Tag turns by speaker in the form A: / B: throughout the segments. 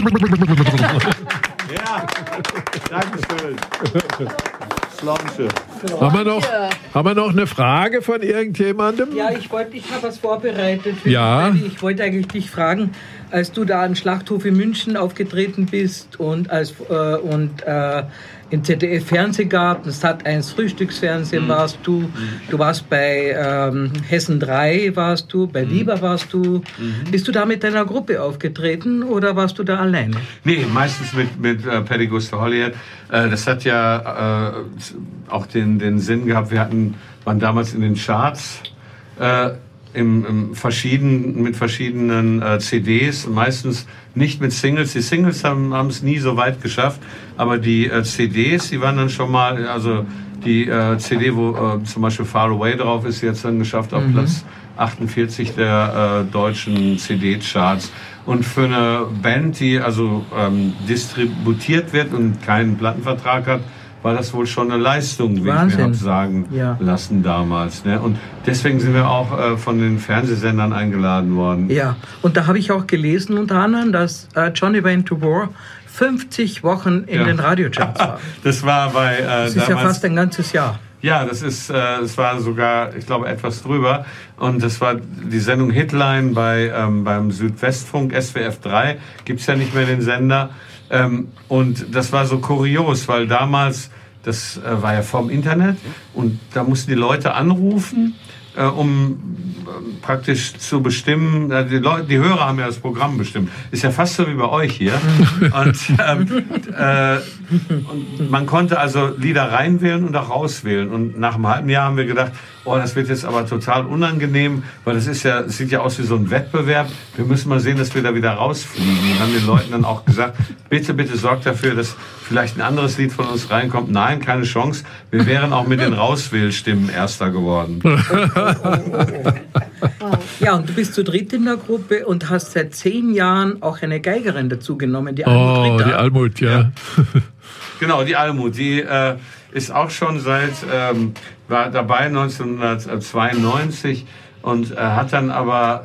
A: Ja, danke schön.
B: Haben wir noch eine Frage von irgendjemandem?
C: Ja, ich habe was vorbereitet.
B: Ja.
C: Ich wollte eigentlich dich fragen, als du da am Schlachthof in München aufgetreten bist und im ZDF-Fernsehgarten, Sat.1 Frühstücksfernsehen warst du, du warst bei Hessen 3 warst du, bei Lieber warst du. Bist du da mit deiner Gruppe aufgetreten oder warst du da alleine?
A: Nee, meistens mit Paddy Gustav Hollier. Das hat ja auch den Sinn gehabt, waren damals in den Charts mit verschiedenen CDs, meistens nicht mit Singles. Die Singles haben es nie so weit geschafft, aber die CDs, die waren dann schon mal, also die CD, wo zum Beispiel Far Away drauf ist, jetzt dann geschafft auf Platz 48 der deutschen CD-Charts. Und für eine Band, die also distributiert wird und keinen Plattenvertrag hat, war das wohl schon eine Leistung, wie
C: Wahnsinn.
A: ich mir habe sagen lassen damals. Ne? Und deswegen sind wir auch von den Fernsehsendern eingeladen worden.
C: Ja, und da habe ich auch gelesen unter anderem, dass Johnny Went to War 50 Wochen in den Radiocharts war.
A: Das war bei
C: das ist ja fast ein ganzes Jahr.
A: Ja, das war sogar, ich glaube, etwas drüber. Und das war die Sendung Hitline beim Südwestfunk, SWF 3, gibt's ja nicht mehr den Sender. Und das war so kurios, weil damals, das war ja vorm Internet und da mussten die Leute anrufen, um praktisch zu bestimmen, die Hörer haben ja das Programm bestimmt. Ist ja fast so wie bei euch hier. Und man konnte also Lieder reinwählen und auch rauswählen. Und nach einem halben Jahr haben wir gedacht, oh, das wird jetzt aber total unangenehm, weil es sieht ja aus wie so ein Wettbewerb. Wir müssen mal sehen, dass wir da wieder rausfliegen. Und haben den Leuten dann auch gesagt, bitte sorgt dafür, dass vielleicht ein anderes Lied von uns reinkommt. Nein, keine Chance. Wir wären auch mit den Rauswählstimmen Erster geworden.
C: Ja, und du bist zu dritt in der Gruppe und hast seit 10 Jahren auch eine Geigerin dazu genommen, die Almut Ritter.
B: Die Almut, ja.
A: Genau, die Almut, die ist auch schon war dabei 1992 und hat dann aber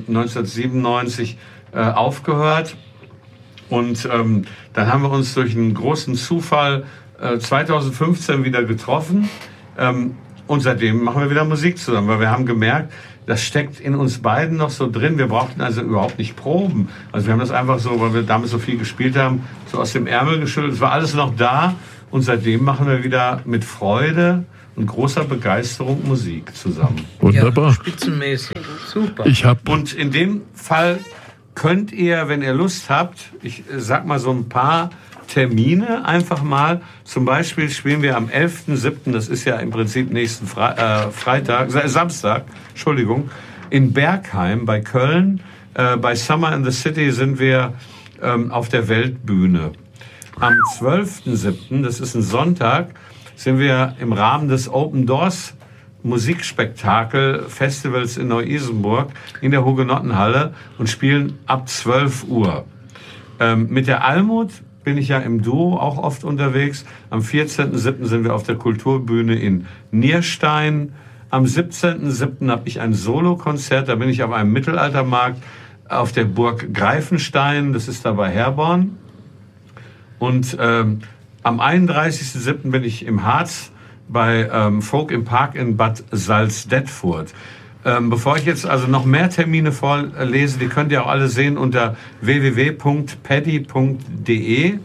A: 1997 aufgehört. Und dann haben wir uns durch einen großen Zufall 2015 wieder getroffen. Und seitdem machen wir wieder Musik zusammen, weil wir haben gemerkt, das steckt in uns beiden noch so drin. Wir brauchten also überhaupt nicht proben. Also wir haben das einfach so, weil wir damals so viel gespielt haben, so aus dem Ärmel geschüttelt. Es war alles noch da. Und seitdem machen wir wieder mit Freude und großer Begeisterung Musik zusammen.
B: Wunderbar.
C: Ja, spitzenmäßig. Super.
A: Und in dem Fall könnt ihr, wenn ihr Lust habt, ich sag mal so ein paar Termine einfach mal. Zum Beispiel spielen wir am 11.07., das ist ja im Prinzip nächsten Samstag, in Bergheim bei Köln. Bei Summer in the City sind wir auf der Weltbühne. Am 12.07., das ist ein Sonntag, sind wir im Rahmen des Open Doors Musikspektakel Festivals in Neu-Isenburg in der Hugenottenhalle und spielen ab 12 Uhr. Mit der Almut bin ich ja im Duo auch oft unterwegs. Am 14.07. sind wir auf der Kulturbühne in Nierstein. Am 17.07. habe ich ein Solokonzert, da bin ich auf einem Mittelaltermarkt auf der Burg Greifenstein, das ist da bei Herborn. Und am 31.07. bin ich im Harz bei Folk im Park in Bad Salzdetfurt. Bevor ich jetzt also noch mehr Termine vorlese, die könnt ihr auch alle sehen unter www.paddy.de.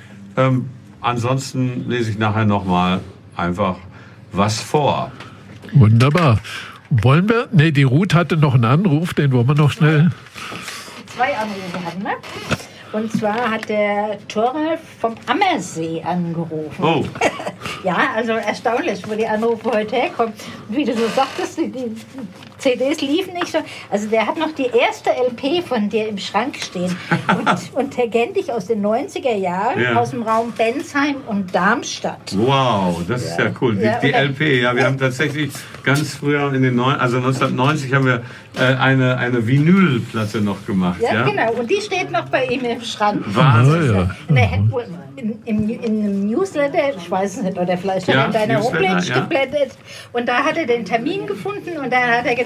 A: Ansonsten lese ich nachher noch mal einfach was vor.
B: Wunderbar. Wollen wir? Nee, die Ruth hatte noch einen Anruf, den wollen wir noch schnell.
D: 2 Anrufe hatten wir. Und zwar hat der Thoralf vom Ammersee angerufen.
A: Oh.
D: Ja, also erstaunlich, wo die Anrufe heute herkommen. Wie du so sagtest, die CDs liefen nicht so. Also der hat noch die erste LP von dir im Schrank stehen. Und der kennt dich aus den 90er Jahren, aus dem Raum Bensheim und Darmstadt.
A: Wow, das ist ja cool. Die LP, ja, wir haben tatsächlich ganz früher in den 1990 haben wir eine Vinylplatte noch gemacht.
D: Ja, genau. Und die steht noch bei ihm im Schrank.
A: Wahnsinn.
B: Ja.
D: Und er hat wohl in einem Newsletter, ich weiß es nicht, oder vielleicht hat er in deiner Homepage geblättert. Und da hat er den Termin gefunden und dann hat er gedacht,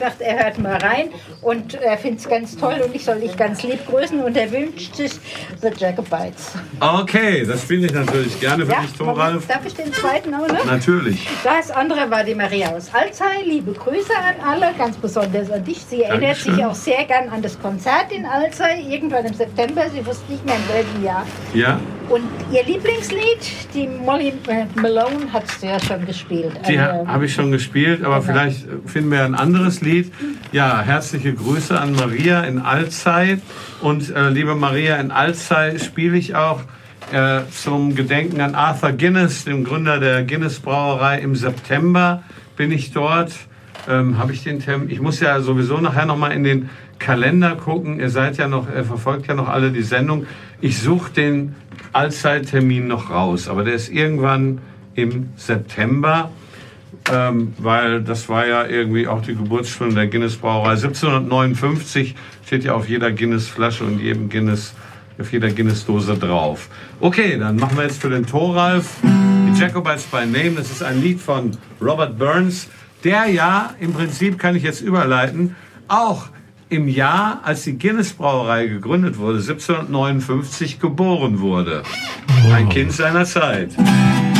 D: gesagt, er hört mal rein und er findet es ganz toll und ich soll dich ganz lieb grüßen und er wünscht sich The Jacobites.
A: Okay, das spiele ich natürlich gerne für dich, Thoralf.
D: Darf ich den zweiten auch noch?
A: Natürlich.
D: Das andere war die Maria aus Alzey. Liebe Grüße an alle, ganz besonders an dich. Sie erinnert
A: Dankeschön.
D: sich auch sehr gern an das Konzert in Alzey, irgendwann im September. Sie wusste nicht mehr in welchem Jahr.
A: Ja,
D: Und ihr Lieblingslied, die Molly Malone, hat sie ja schon gespielt.
A: die habe ich schon gespielt, aber
D: Genau.
A: vielleicht finden wir ein anderes Lied. Ja, herzliche Grüße an Maria in Alzey. Und liebe Maria, in Alzey spiele ich auch zum Gedenken an Arthur Guinness, dem Gründer der Guinness Brauerei. Im September bin ich dort. Habe ich den Termin? Ich muss ja sowieso nachher noch mal in den Kalender gucken. Ihr seid ja noch, verfolgt ja noch alle die Sendung. Ich suche den Allzeittermin noch raus, aber der ist irgendwann im September, weil das war ja irgendwie auch die Geburtsstunde der Guinness Brauerei. 1759 steht ja auf jeder Guinness Flasche und jedem Guinness, auf jeder Guinness Dose drauf. Okay, dann machen wir jetzt für den Thoralf die Jacobites by Name. Das ist ein Lied von Robert Burns, der ja, im Prinzip kann ich jetzt überleiten, auch im Jahr, als die Guinness Brauerei gegründet wurde, 1759 geboren wurde. Ein Kind seiner Zeit.